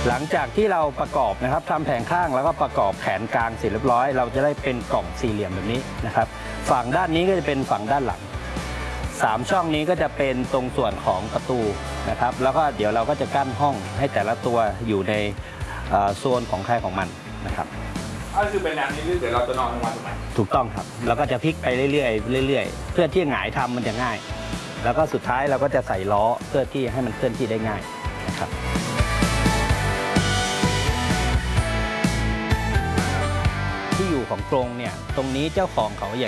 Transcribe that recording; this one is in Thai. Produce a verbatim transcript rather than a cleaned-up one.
หลังจากที่เราประกอบนะครับทำแผงข้างแล้วก็ประกอบแขนกลางเสร็จเรียบร้อยเราจะได้เป็นกล่องสี่เหลี่ยมแบบนี้นะครับฝั่งด้านนี้ก็จะเป็นฝั่งด้านหลังสามช่องนี้ก็จะเป็นตรงส่วนของประตูนะครับแล้วก็เดี๋ยวเราก็จะกั้นห้องให้แต่ละตัวอยู่ในโซนของใครของมันนะครับก็คือเป็นแนวนี้เดี๋ยวเราจะนอนกลางวันถูกไหมถูกต้องครับแล้วก็จะพลิกไปเรื่อยๆเรื่อยๆเพื่อที่หงายทำมันจะง่ายแล้วก็สุดท้ายเราก็จะใส่ล้อเพื่อที่ให้มันเคลื่อนที่ได้ง่ายนะครับที่อยู่ของกรงเนี่ยตรงนี้เจ้าของเขาอยาก